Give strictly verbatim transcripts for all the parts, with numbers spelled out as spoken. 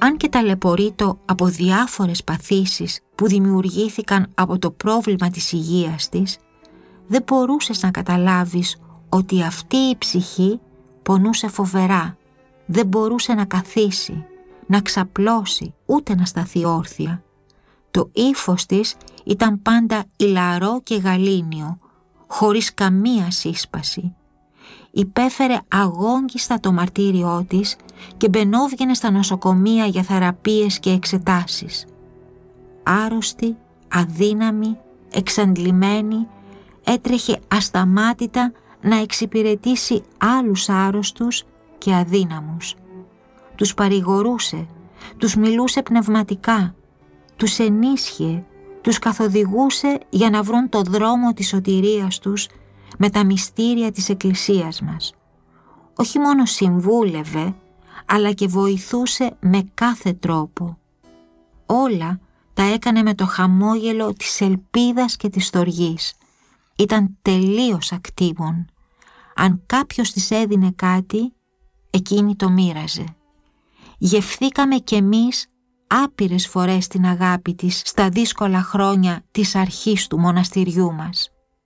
αν και ταλαιπωρείτο από διάφορες παθήσεις που δημιουργήθηκαν από το πρόβλημα της υγείας της, δεν μπορούσες να καταλάβεις ότι αυτή η ψυχή πονούσε φοβερά, δεν μπορούσε να καθίσει, να ξαπλώσει, ούτε να σταθεί όρθια. Το ύφος της ήταν πάντα ηλαρό και γαλήνιο, χωρίς καμία σύσπαση. Υπέφερε αγόγγιστα το μαρτύριό της και μπαινόβγαινε στα νοσοκομεία για θεραπείες και εξετάσεις. Άρρωστη, αδύναμη, εξαντλημένη, έτρεχε ασταμάτητα να εξυπηρετήσει άλλους άρρωστους και αδύναμους. Τους παρηγορούσε, τους μιλούσε πνευματικά, τους ενίσχυε, τους καθοδηγούσε για να βρουν το δρόμο της σωτηρίας τους με τα μυστήρια της Εκκλησίας μας. Όχι μόνο συμβούλευε, αλλά και βοηθούσε με κάθε τρόπο. Όλα τα έκανε με το χαμόγελο της ελπίδας και της στοργής. Ήταν τελείως ακτίμων. Αν κάποιος της έδινε κάτι, εκείνη το μοίραζε. Γευθήκαμε κι εμείς άπειρες φορές την αγάπη της στα δύσκολα χρόνια της αρχής του μοναστηριού μας.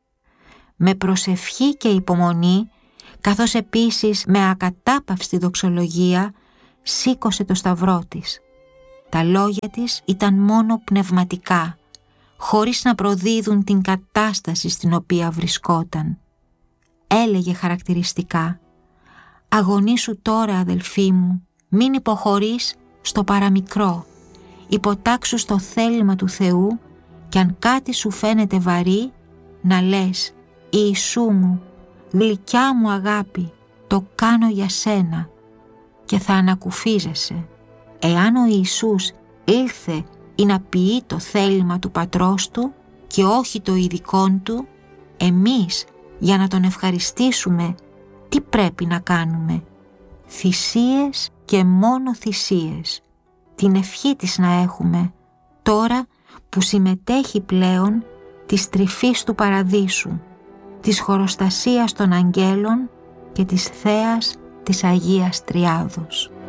Με προσευχή και υπομονή, καθώς επίσης με ακατάπαυστη δοξολογία, σήκωσε το σταυρό της. Τα λόγια της ήταν μόνο πνευματικά, χωρίς να προδίδουν την κατάσταση στην οποία βρισκόταν. Έλεγε χαρακτηριστικά: «Αγωνίσου τώρα, αδελφοί μου, μην υποχωρείς στο παραμικρό, υποτάξου στο θέλημα του Θεού και αν κάτι σου φαίνεται βαρύ, να λες: Ιησού μου, γλυκιά μου αγάπη, το κάνω για σένα, και θα ανακουφίζεσαι». Εάν ο Ιησούς ήλθε ή να ποιεί το θέλημα του Πατρός Του και όχι το ειδικόν Του, εμείς για να Τον ευχαριστήσουμε τι πρέπει να κάνουμε? Θυσίες και μόνο θυσίες. Την ευχή της να έχουμε τώρα που συμμετέχει πλέον της τρυφής του Παραδείσου, της χοροστασίας των αγγέλων και της θέας της Αγίας Τριάδος.